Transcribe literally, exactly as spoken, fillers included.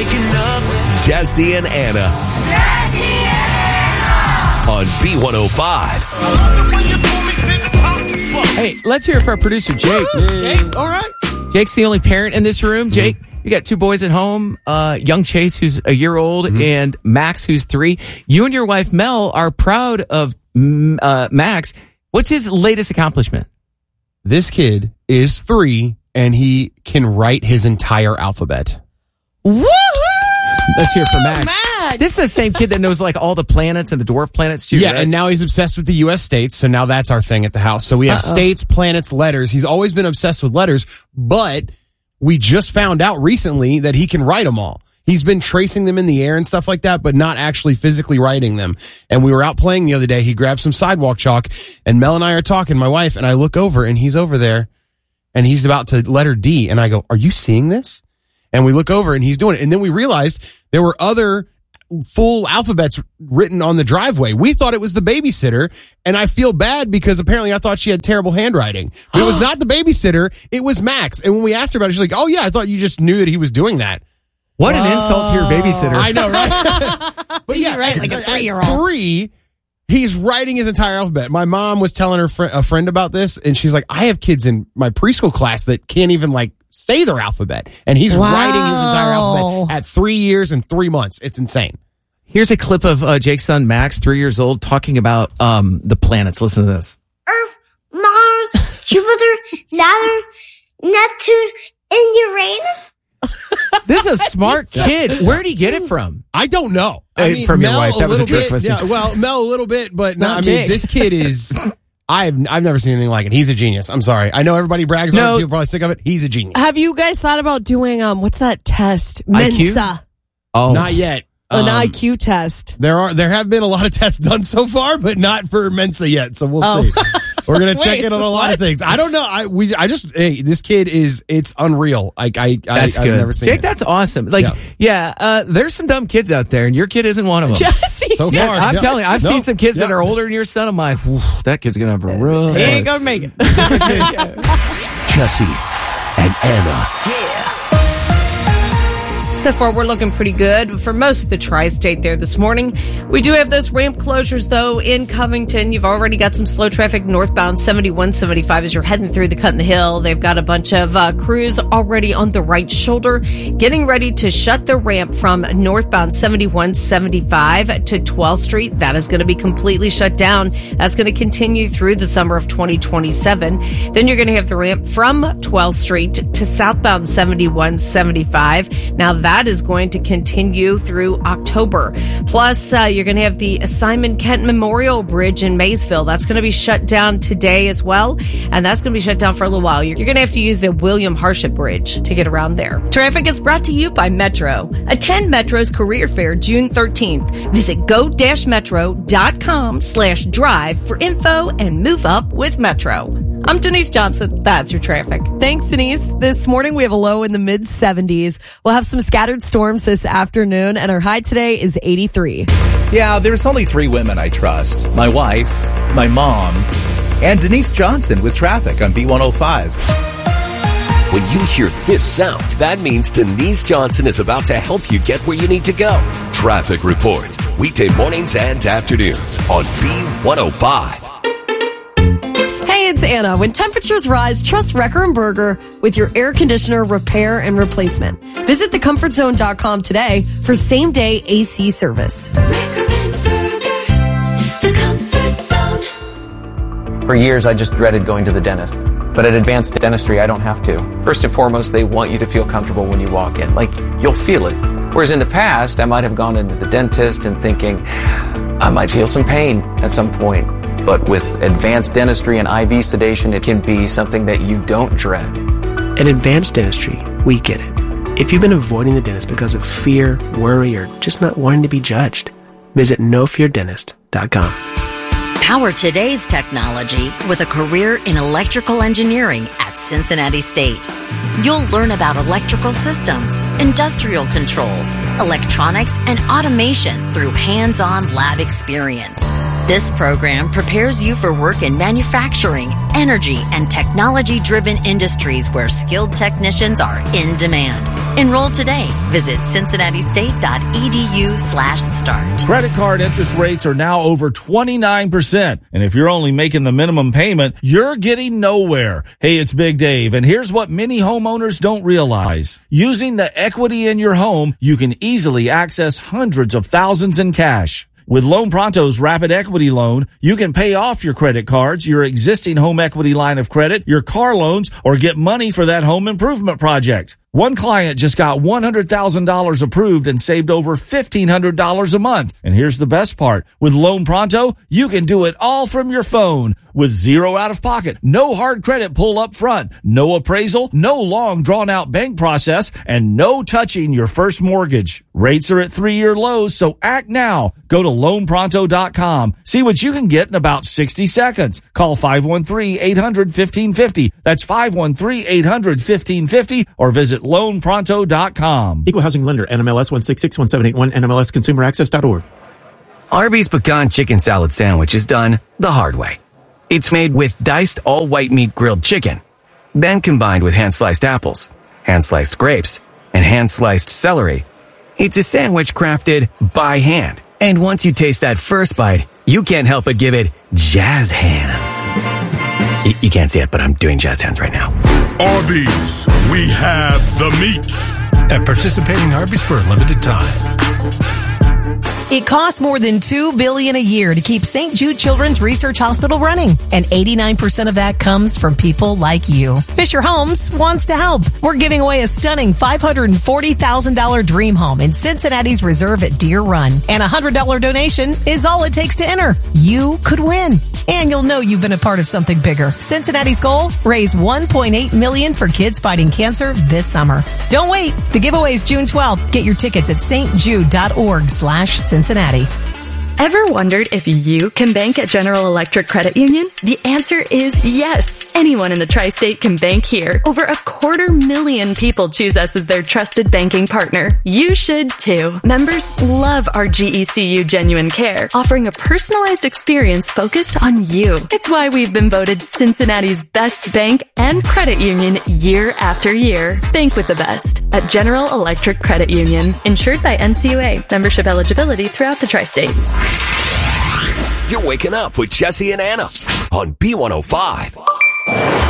waking up. Jesse and Anna. Jesse and Anna. On B one oh five. Hey, let's hear it for our producer, Jake. Jake, all right. Jake's the only parent in this room. Jake, you got two boys at home, uh, young Chase, who's a year old, mm-hmm. and Max, who's three. You and your wife, Mel, are proud of uh, Max. What's his latest accomplishment? This kid is three, and he can write his entire alphabet. Woohoo! Let's hear it for Max. Max. This is the same kid that knows like all the planets and the dwarf planets too. Yeah, right? and now he's obsessed with the U S states, so now that's our thing at the house. So we have Uh-oh. states, planets, letters. He's always been obsessed with letters, but we just found out recently that he can write them all. He's been tracing them in the air and stuff like that, but not actually physically writing them. And we were out playing the other day. He grabbed some sidewalk chalk, and Mel and I are talking, my wife, and I look over, and he's over there, and he's about to letter D, and I go, are you seeing this? And we look over, and he's doing it. And then we realized there were other full alphabets written on the driveway. We thought it was the babysitter, and I feel bad because apparently I thought she had terrible handwriting. But it was not the babysitter, it was Max. And when we asked her about it, she's like, oh yeah, I thought you just knew that he was doing that. What Whoa. an insult to your babysitter. I know, right? But yeah, right, like a three-year-old. At three, he's writing his entire alphabet. My mom was telling her fr- a friend about this, and she's like, I have kids in my preschool class that can't even like say their alphabet. And he's wow. writing his entire alphabet at three years and three months. It's insane. Here's a clip of uh, Jake's son, Max, three years old, talking about um, the planets. Listen to this. Earth, Mars, Jupiter, Saturn, Neptune, and Uranus. This is a smart kid. Where did he get it from? I don't know. I I mean, from your Mel wife. That was a trick bit, question. Yeah, well, Mel a little bit, but no, Not I mean, Jake. this kid is... I've I've never seen anything like it. He's a genius. I'm sorry. I know everybody brags No. on it. People are probably sick of it. He's a genius. Have you guys thought about doing, um, what's that test? I Q? Mensa. Oh, Not yet. An Um, I Q test. There are there have been a lot of tests done so far, but not for Mensa yet. So we'll Oh. see. We're gonna check Wait, in on a lot what? of things. I don't know. I we I just hey, this kid is it's unreal. Like I, I that's I've good. never seen Jake, it. that's awesome. Like, yeah, Yeah. yeah uh, there's some dumb kids out there, and your kid isn't one of them. Jesse. So Yeah, far, I'm yeah. telling you, I've No, seen some kids yeah. that are older than your son. I'm like, "Whew, that kid's gonna have a real. He ain't gonna make it. Jesse and Anna. So far, we're looking pretty good for most of the tri-state there this morning. We do have those ramp closures, though, in Covington. You've already got some slow traffic northbound seventy-one seventy-five as you're heading through the Cut in the Hill. They've got a bunch of uh, crews already on the right shoulder, getting ready to shut the ramp from northbound seventy-one seventy-five to twelfth Street. That is going to be completely shut down. That's going to continue through the summer of twenty twenty-seven. Then you're going to have the ramp from twelfth Street to southbound seventy-one seventy-five. Now, that That is going to continue through October. Plus, uh, you're going to have the Simon Kent Memorial Bridge in Maysville. That's going to be shut down today as well. And that's going to be shut down for a little while. You're going to have to use the William Harshit Bridge to get around there. Traffic is brought to you by Metro. Attend Metro's Career Fair June thirteenth. Visit go-metro.com slash drive for info and move up with Metro. I'm Denise Johnson. That's your traffic. Thanks, Denise. This morning we have a low in the mid seventies. We'll have some scattered storms this afternoon, and our high today is eighty-three. Yeah, there's only three women I trust. My wife, my mom, and Denise Johnson with traffic on B one oh five. When you hear this sound, that means Denise Johnson is about to help you get where you need to go. Traffic Report, weekday mornings and afternoons on B one oh five. Hey, it's Anna. When temperatures rise, trust Wrecker and Berger with your air conditioner repair and replacement. Visit the comfort zone dot com today for same-day A C service. Wrecker and Berger, the Comfort Zone. For years, I just dreaded going to the dentist. But at Advanced Dentistry, I don't have to. First and foremost, they want you to feel comfortable when you walk in. Like, you'll feel it. Whereas in the past, I might have gone into the dentist and thinking, I might feel some pain at some point. But with Advanced Dentistry and I V sedation, it can be something that you don't dread. At Advanced Dentistry, we get it. If you've been avoiding the dentist because of fear, worry, or just not wanting to be judged, visit no fear dentist dot com. Power today's technology with a career in electrical engineering at Cincinnati State. You'll learn about electrical systems, industrial controls, electronics, and automation through hands-on lab experience. This program prepares you for work in manufacturing, energy, and technology-driven industries where skilled technicians are in demand. Enroll today. Visit cincinnati-state.edu slash start. Credit card interest rates are now over twenty-nine percent. And if you're only making the minimum payment, you're getting nowhere. Hey, it's Big Dave, and here's what many homeowners don't realize. Using the equity in your home, you can easily access hundreds of thousands in cash. With Loan Pronto's Rapid Equity Loan, you can pay off your credit cards, your existing home equity line of credit, your car loans, or get money for that home improvement project. One client just got one hundred thousand dollars approved and saved over fifteen hundred dollars a month. And here's the best part. With Loan Pronto, you can do it all from your phone with zero out of pocket, no hard credit pull up front, no appraisal, no long drawn out bank process, and no touching your first mortgage. Rates are at three-year lows, so act now. Go to loan pronto dot com. See what you can get in about sixty seconds. Call five one three, eight hundred, fifteen fifty. That's five one three, eight hundred, fifteen fifty or visit loan pronto dot com. Equal housing lender, N M L S one six six one seven eight one, N M L S consumer access dot org. Arby's pecan chicken salad sandwich is done the hard way. It's made with diced all-white meat grilled chicken, then combined with hand-sliced apples, hand-sliced grapes, and hand-sliced celery. It's a sandwich crafted by hand. And once you taste that first bite, you can't help but give it jazz hands. Y- you can't see it, but I'm doing jazz hands right now. Arby's, we have the meats. At participating Arby's for a limited time. It costs more than two billion dollars a year to keep Saint Jude Children's Research Hospital running, and eighty-nine percent of that comes from people like you. Fisher Homes wants to help. We're giving away a stunning five hundred forty thousand dollars dream home in Cincinnati's Reserve at Deer Run, and a one hundred dollars donation is all it takes to enter. You could win, and you'll know you've been a part of something bigger. Cincinnati's goal, raise one point eight million dollars for kids fighting cancer this summer. Don't wait. The giveaway is June twelfth. Get your tickets at stjude.org slash Cincinnati. Ever wondered if you can bank at General Electric Credit Union? The answer is yes. Anyone in the tri-state can bank here. Over a quarter million people choose us as their trusted banking partner. You should too. Members love our G E C U Genuine Care, offering a personalized experience focused on you. It's why we've been voted Cincinnati's best bank and credit union year after year. Bank with the best at General Electric Credit Union. Insured by N C U A. Membership eligibility throughout the tri-state. You're waking up with Jesse and Anna on B one oh five.